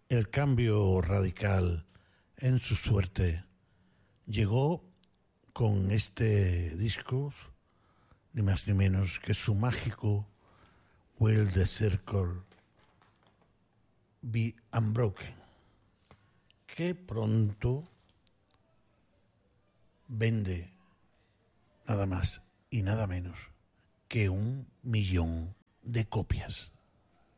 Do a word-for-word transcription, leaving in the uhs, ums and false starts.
el cambio radical en su suerte llegó con este disco, ni más ni menos que su mágico Will the Circle Be Unbroken, que pronto vende nada más y nada menos que un millón de copias.